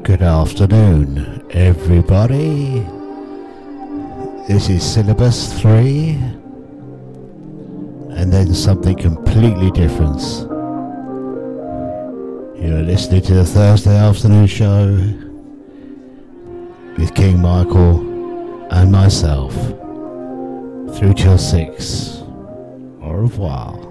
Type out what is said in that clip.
Good afternoon, everybody. This is Syllabus 3, and then something completely different. You're listening to the Thursday afternoon show with King Michael and myself through till 6. Au revoir.